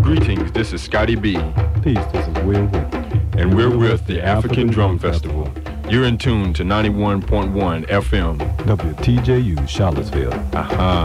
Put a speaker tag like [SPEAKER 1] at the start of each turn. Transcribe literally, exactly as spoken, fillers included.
[SPEAKER 1] Greetings, this is Scotty B.
[SPEAKER 2] Peace, this is Will Wick.
[SPEAKER 1] And we're with the African Drum Festival. You're in tune to ninety-one point one F M.
[SPEAKER 2] W T J U, Charlottesville.
[SPEAKER 1] Aha.